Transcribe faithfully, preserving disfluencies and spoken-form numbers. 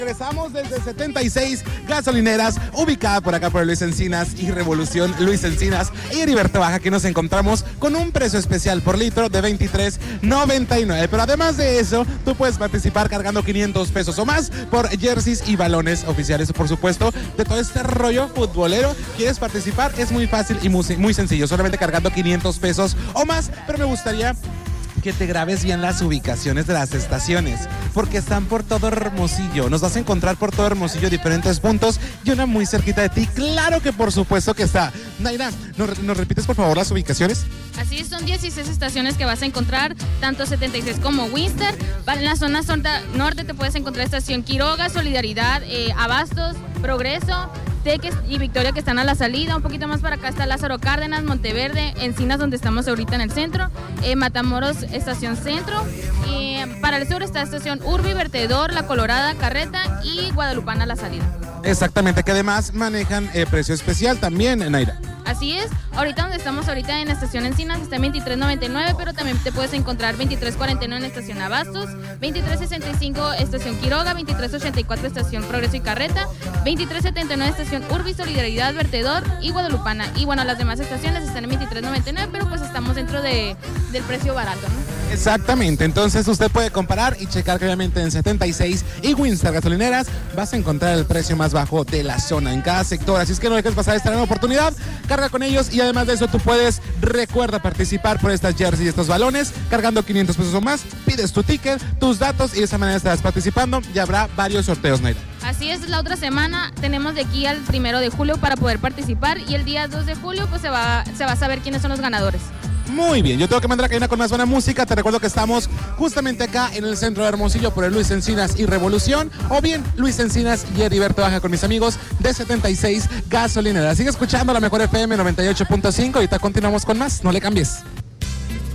Regresamos desde setenta y seis gasolineras, ubicada por acá por Luis Encinas y Revolución Luis Encinas y Heriberto Baja, que nos encontramos con un precio especial por litro de veintitrés noventa y nueve. Pero además de eso, tú puedes participar cargando quinientos pesos o más por jerseys y balones oficiales, por supuesto, de todo este rollo futbolero. ¿Quieres participar? Es muy fácil y muy, muy sencillo, solamente cargando quinientos pesos o más, pero me gustaría que te grabes bien las ubicaciones de las estaciones, porque están por todo Hermosillo. Nos vas a encontrar por todo Hermosillo diferentes puntos y una muy cerquita de ti. Claro que por supuesto que está. Naira, ¿nos, nos repites por favor las ubicaciones? Así es, son dieciséis estaciones que vas a encontrar, tanto setenta y seis como Winster. En la zona norte te puedes encontrar estación Quiroga, Solidaridad, eh, Abastos, Progreso, Teques y Victoria, que están a la salida. Un poquito más para acá está Lázaro Cárdenas, Monteverde, Encinas, donde estamos ahorita en el centro, eh, Matamoros, estación centro. Eh, para el sur está estación Urbi, Vertedor, La Colorada, Carreta y Guadalupana a la salida. Exactamente, que además manejan eh, precio especial también, Naira. Así es, ahorita donde estamos ahorita en la estación Encinas está en veintitrés noventa y nueve, pero también te puedes encontrar veintitrés cuarenta y nueve en estación Abastos, veintitrés sesenta y cinco estación Quiroga, veintitrés ochenta y cuatro estación Progreso y Carreta, veintitrés setenta y nueve estación Urbi, Solidaridad, Vertedor y Guadalupana. Y bueno, las demás estaciones están en veintitrés noventa y nueve, pero pues estamos dentro de, del precio barato, ¿no? Exactamente, entonces usted puede comparar y checar que obviamente en setenta y seis y Winster gasolineras vas a encontrar el precio más bajo de la zona en cada sector, así es que no dejes pasar esta gran oportunidad, carga con ellos y además de eso tú puedes, recuerda participar por estas jerseys y estos balones, cargando quinientos pesos o más, pides tu ticket, tus datos y de esa manera estarás participando y habrá varios sorteos, Naira. Así es, la otra semana tenemos de aquí al primero de julio para poder participar y el día dos de julio pues se va, se va a saber quiénes son los ganadores. Muy bien, yo tengo que mandar a cadena con más buena música. Te recuerdo que estamos justamente acá en el centro de Hermosillo por el Luis Encinas y Revolución, o bien Luis Encinas y Heriberto Baja con mis amigos de setenta y seis gasolineras. Sigue escuchando la mejor F M noventa y ocho punto cinco y ahorita continuamos con más, no le cambies.